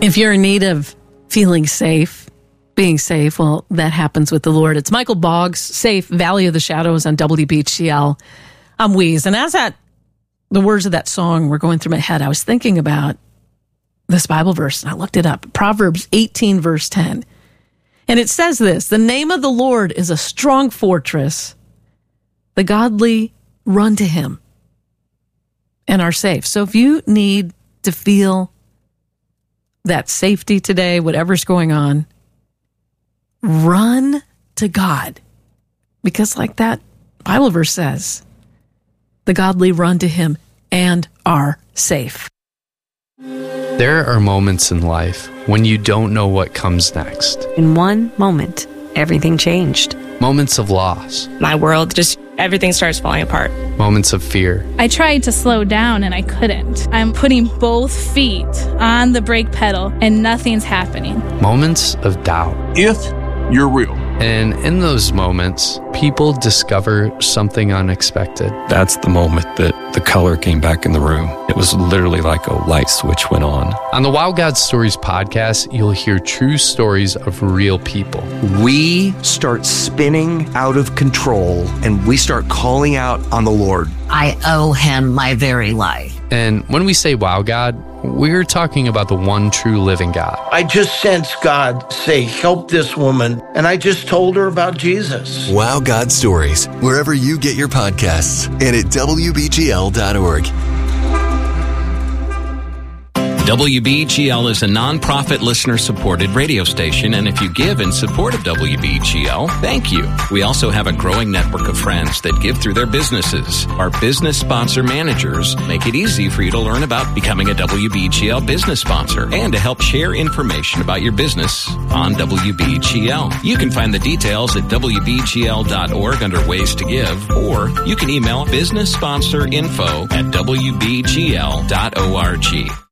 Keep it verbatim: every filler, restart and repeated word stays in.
If you're in need of feeling safe, being safe, well, that happens with the Lord. It's Michael Boggs, Safe, Valley of the Shadows on W B H C L. I'm Wheeze. And as that, the words of that song were going through my head, I was thinking about this Bible verse, and I looked it up. Proverbs eighteen, verse ten. And it says this: the name of the Lord is a strong fortress. The godly run to him and are safe. So if you need to feel that safety today, whatever's going on, run to God. Because like that Bible verse says, the godly run to him and are safe. There are moments in life when you don't know what comes next. In one moment, everything changed. Moments of loss. My world just, everything starts falling apart. Moments of fear. I tried to slow down and I couldn't. I'm putting both feet on the brake pedal and nothing's happening. Moments of doubt. If you're real. And in those moments, people discover something unexpected. That's the moment that the color came back in the room. It was literally like a light switch went on. On the Wild God Stories podcast, you'll hear true stories of real people. We start spinning out of control and we start calling out on the Lord. I owe him my very life. And when we say Wow God, we're talking about the one true living God. I just sensed God say, help this woman. And I just told her about Jesus. Wow God Stories, wherever you get your podcasts and at W B G L dot org. W B G L is a non-profit listener-supported radio station, and if you give in support of W B G L, thank you. We also have a growing network of friends that give through their businesses. Our business sponsor managers make it easy for you to learn about becoming a W B G L business sponsor and to help share information about your business on W B G L. You can find the details at W B G L dot org under Ways to Give, or you can email business sponsor info at W B G L dot org.